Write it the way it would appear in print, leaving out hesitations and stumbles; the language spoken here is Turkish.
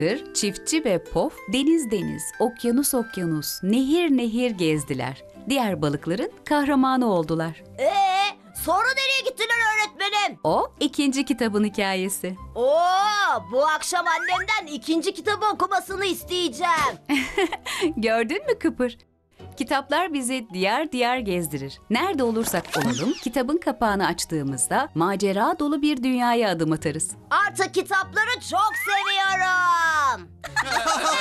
Çiftçi ve Pof deniz deniz, okyanus okyanus, nehir nehir gezdiler. Diğer balıkların kahramanı oldular. Sonra nereye gittiler öğretmenim? O ikinci kitabın hikayesi. Oo, bu akşam annemden ikinci kitabı okumasını isteyeceğim. Gördün mü Kıpır? Kitaplar bizi diyar diyar gezdirir. Nerede olursak olalım, kitabın kapağını açtığımızda macera dolu bir dünyaya adım atarız. Artık kitapları çok seviyorum.